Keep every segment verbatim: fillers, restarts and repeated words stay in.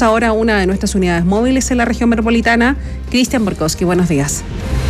Vamos ahora a una de nuestras unidades móviles en la región metropolitana. Cristian Borkowski, buenos días.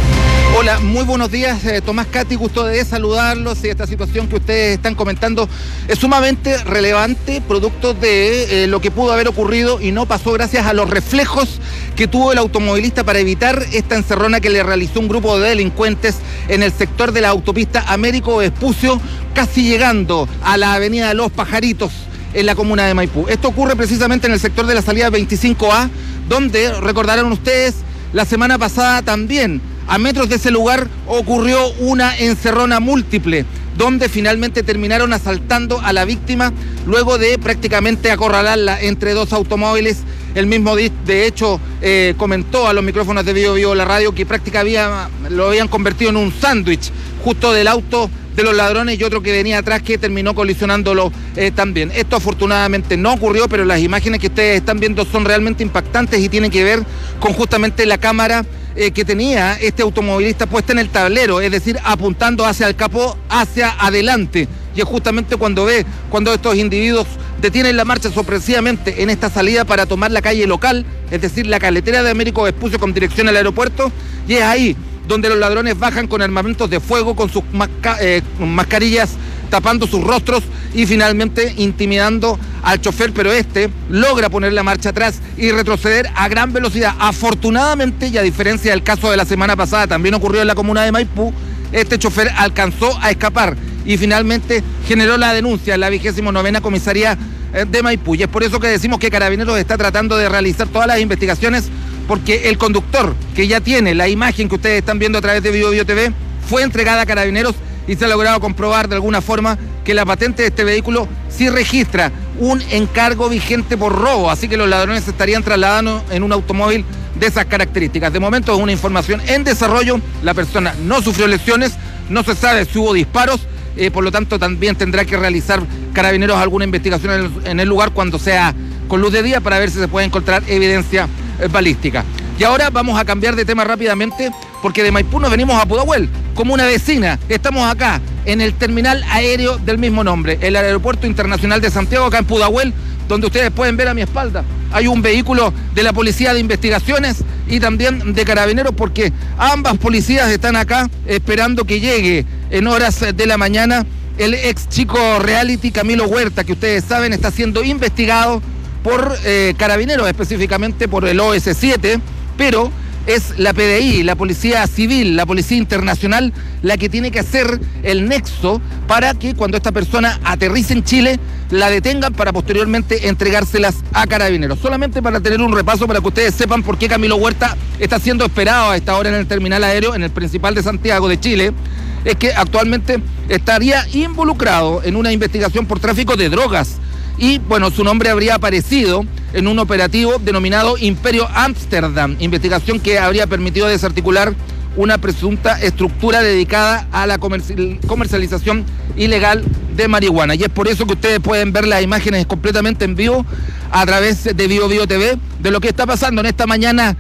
Hola, muy buenos días, eh, Tomás, Katy, gusto de saludarlos. Y esta situación que ustedes están comentando es sumamente relevante, producto de eh, lo que pudo haber ocurrido y no pasó gracias a los reflejos que tuvo el automovilista para evitar esta encerrona que le realizó un grupo de delincuentes en el sector de la autopista Américo Vespucio, casi llegando a la avenida de Los Pajaritos en la comuna de Maipú. Esto ocurre precisamente en el sector de la salida veinticinco A, donde, recordarán ustedes, la semana pasada también, a metros de ese lugar, ocurrió una encerrona múltiple, donde finalmente terminaron asaltando a la víctima luego de prácticamente acorralarla entre dos automóviles. El mismo, de hecho, eh, comentó a los micrófonos de Bio Bio la radio que prácticamente había, lo habían convertido en un sándwich justo del auto de los ladrones y otro que venía atrás que terminó colisionándolo eh, también. Esto afortunadamente no ocurrió, pero las imágenes que ustedes están viendo son realmente impactantes y tienen que ver con justamente la cámara eh, que tenía este automovilista puesta en el tablero, es decir, apuntando hacia el capó, hacia adelante. Y es justamente cuando ve, cuando estos individuos detienen la marcha sorpresivamente en esta salida para tomar la calle local, es decir, la carretera de Américo Vespucio con dirección al aeropuerto, y es ahí donde los ladrones bajan con armamentos de fuego, con sus masca eh, mascarillas tapando sus rostros y finalmente intimidando al chofer, pero este logra poner la marcha atrás y retroceder a gran velocidad. Afortunadamente, y a diferencia del caso de la semana pasada, también ocurrió en la comuna de Maipú, este chofer alcanzó a escapar y finalmente generó la denuncia en la vigésima novena comisaría de Maipú. Y es por eso que decimos que Carabineros está tratando de realizar todas las investigaciones, porque el conductor, que ya tiene la imagen que ustedes están viendo a través de Bio Bio T V, fue entregada a Carabineros y se ha logrado comprobar de alguna forma que la patente de este vehículo sí registra un encargo vigente por robo, así que los ladrones se estarían trasladando en un automóvil de esas características. De momento es una información en desarrollo, la persona no sufrió lesiones, no se sabe si hubo disparos, eh, por lo tanto también tendrá que realizar Carabineros alguna investigación en el, en el lugar cuando sea con luz de día para ver si se puede encontrar evidencia eh, balística. Y ahora vamos a cambiar de tema rápidamente, porque de Maipú nos venimos a Pudahuel, como una vecina. Estamos acá, en el terminal aéreo del mismo nombre, el Aeropuerto Internacional de Santiago, acá en Pudahuel, donde ustedes pueden ver a mi espalda. Hay un vehículo de la Policía de Investigaciones y también de Carabineros, porque ambas policías están acá esperando que llegue en horas de la mañana el ex chico reality Camilo Huerta, que ustedes saben está siendo investigado por eh, Carabineros, específicamente por el O S siete, pero es la P D I, la Policía Civil, la Policía Internacional, la que tiene que hacer el nexo para que cuando esta persona aterrice en Chile, la detengan para posteriormente entregárselas a Carabineros. Solamente para tener un repaso, para que ustedes sepan por qué Camilo Huerta está siendo esperado a esta hora en el terminal aéreo, en el principal de Santiago de Chile, es que actualmente estaría involucrado en una investigación por tráfico de drogas. Y bueno, su nombre habría aparecido en un operativo denominado Imperio Amsterdam, investigación que habría permitido desarticular una presunta estructura dedicada a la comercialización ilegal de marihuana. Y es por eso que ustedes pueden ver las imágenes completamente en vivo a través de Bio Bio T V de lo que está pasando en esta mañana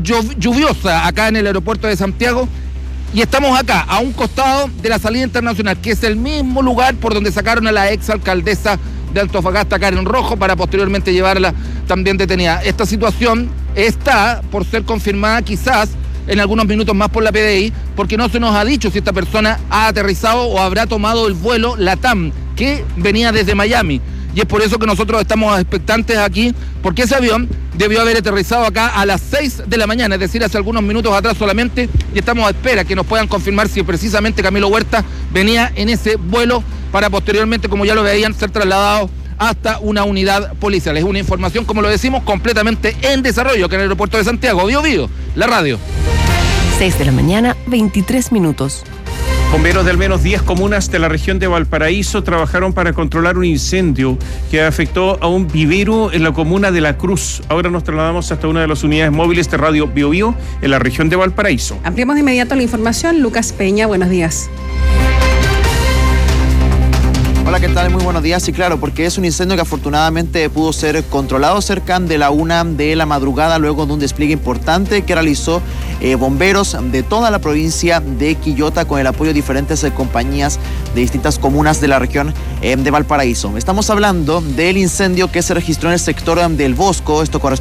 lluviosa acá en el aeropuerto de Santiago. Y estamos acá, a un costado de la salida internacional, que es el mismo lugar por donde sacaron a la exalcaldesa de Antofagasta, Karen Rojo, para posteriormente llevarla también detenida. Esta situación está por ser confirmada quizás en algunos minutos más por la P D I, porque no se nos ha dicho si esta persona ha aterrizado o habrá tomado el vuelo LATAM, que venía desde Miami. Y es por eso que nosotros estamos expectantes aquí, porque ese avión debió haber aterrizado acá a las seis de la mañana, es decir, hace algunos minutos atrás solamente, y estamos a espera que nos puedan confirmar si precisamente Camilo Huerta venía en ese vuelo para posteriormente, como ya lo veían, ser trasladado hasta una unidad policial. Es una información, como lo decimos, completamente en desarrollo acá en el aeropuerto de Santiago. Bio Bio, la radio. seis de la mañana, veintitrés minutos. Bomberos de al menos diez comunas de la región de Valparaíso trabajaron para controlar un incendio que afectó a un vivero en la comuna de La Cruz. Ahora nos trasladamos hasta una de las unidades móviles de Radio Bio Bio en la región de Valparaíso. Ampliamos de inmediato la información. Lucas Peña, buenos días. Hola, ¿qué tal? Muy buenos días. Y claro, porque es un incendio que afortunadamente pudo ser controlado cerca de la una de la madrugada, luego de un despliegue importante que realizó eh, bomberos de toda la provincia de Quillota con el apoyo de diferentes eh, compañías de distintas comunas de la región eh, de Valparaíso. Estamos hablando del incendio que se registró en el sector eh, del Bosco. Esto corresponde